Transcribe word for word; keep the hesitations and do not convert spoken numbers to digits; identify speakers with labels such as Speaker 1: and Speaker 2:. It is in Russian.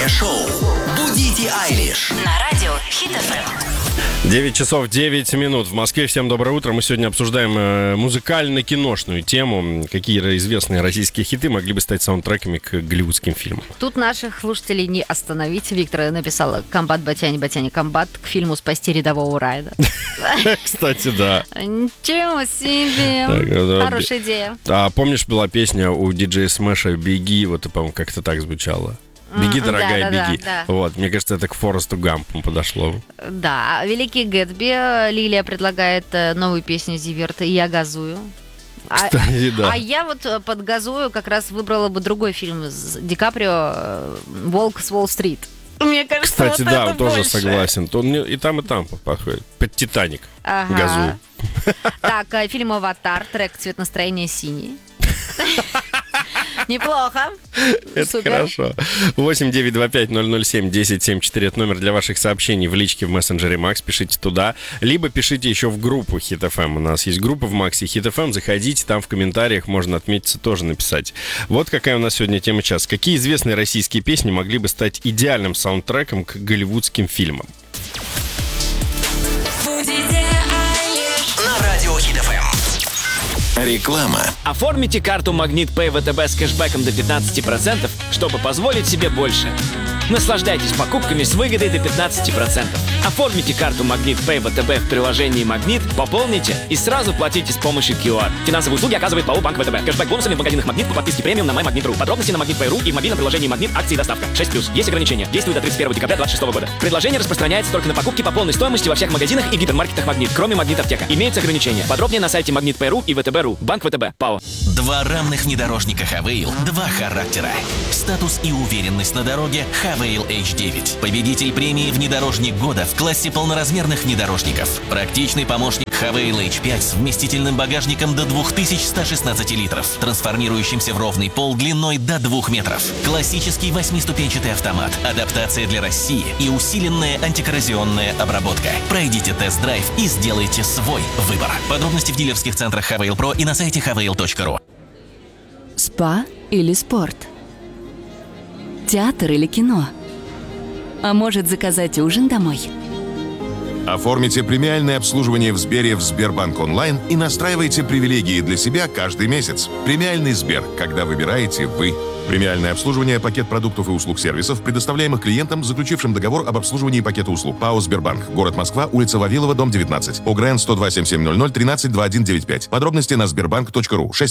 Speaker 1: Утреннее шоу «Будите Айлиш»
Speaker 2: на радио Хит эф эм.
Speaker 3: девять часов девять минут в Москве. Всем доброе утро. Мы сегодня обсуждаем э, музыкально-киношную тему. Какие известные российские хиты могли бы стать саундтреками к голливудским фильмам?
Speaker 4: Тут наших слушателей не остановить. Виктор написала «Комбат, батяне, батяне, комбат» к фильму «Спасти рядового Райда».
Speaker 3: Кстати, да.
Speaker 4: Ничего себе. Хорошая идея.
Speaker 3: А помнишь, была песня у диджея Смэша «Беги», вот, по-моему, как-то так звучало. «Беги, дорогая,
Speaker 4: да,
Speaker 3: беги».
Speaker 4: да, да.
Speaker 3: Вот, мне кажется, это к Форесту Гампу подошло.
Speaker 4: Да, «Великий Гэтсби». Лилия предлагает новую песню Зиверта «Я газую».
Speaker 3: Кстати,
Speaker 4: а,
Speaker 3: да.
Speaker 4: а я вот под газую как раз выбрала бы другой фильм с Ди Каприо «Волк с Уолл-стрит». Мне кажется,
Speaker 3: Кстати,
Speaker 4: вот
Speaker 3: да,
Speaker 4: это
Speaker 3: он тоже
Speaker 4: больше.
Speaker 3: согласен. То он и там, и там подходит. Под «Титаник».
Speaker 4: Ага.
Speaker 3: Газую.
Speaker 4: Так, фильм «Аватар», трек «Цвет настроения синий». Неплохо.
Speaker 3: Это
Speaker 4: Супер.
Speaker 3: хорошо. восемь девять два пять ноль ноль семь десять семь четыре. Это номер для ваших сообщений в личке в мессенджере Макс. Пишите туда. Либо пишите еще в группу Хит эф эм. У нас есть группа в Максе Хит эф эм. Заходите, там в комментариях можно отметиться, тоже написать. Вот какая у нас сегодня тема час. Какие известные российские песни могли бы стать идеальным саундтреком к голливудским фильмам?
Speaker 1: на радио Хит эф эм. Реклама.
Speaker 5: Оформите карту Магнит Пэй ВТБ с кэшбэком до пятнадцати процентов, чтобы позволить себе больше. Наслаждайтесь покупками с выгодой до пятнадцати процентов. Оформите карту Магнит Пэй ВТБ в приложении Магнит, пополните и сразу платите с помощью ку ар. Финансовые услуги оказывает ПАО Банк ВТБ. Кэшбэк бонусами в магазинах Магнит по подписке премиум на MyMagnet точка ру. Подробности на Магнит Пэй точка ру и в мобильном приложении Магнит. Акции и доставка. шесть плюс. Есть ограничения. Действует до тридцать первого декабря две тысячи двадцать шестого года. Предложение распространяется только на покупки по полной стоимости во всех магазинах и гипермаркетах Магнит, кроме Магнит Аптека. Имеются ограничения. Подробнее на сайте Магнит Пэй точка ру и ВТБ точка ру. Банк ВТБ. ПАО.
Speaker 1: Два равных внедорожника Хавейл, два характера. Статус и уверенность на дороге Хавейл эйч девять. Победитель премии «Внедорожник года» в классе полноразмерных внедорожников. Практичный помощник Хавейл эйч пять с вместительным багажником до две тысячи сто шестнадцать литров, трансформирующимся в ровный пол длиной до двух метров. Классический восьмиступенчатый автомат, адаптация для России и усиленная антикоррозионная обработка. Пройдите тест-драйв и сделайте свой выбор. Подробности в дилерских центрах Хавейл Про и на сайте хавейл точка ру.
Speaker 6: Спа или спорт? Театр или кино? А может, заказать ужин домой?
Speaker 7: Оформите премиальное обслуживание в Сбере в Сбербанк онлайн и настраивайте привилегии для себя каждый месяц. Премиальный Сбер, когда выбираете вы. Премиальное обслуживание, пакет продуктов и услуг сервисов, предоставляемых клиентам, заключившим договор об обслуживании пакета услуг. ПАО «Сбербанк». Город Москва, улица Вавилова, дом девятнадцать. ОГРН сто два семь семь ноль ноль тринадцать двадцать один девяносто пять. Подробности на сбербанк точка ру. шесть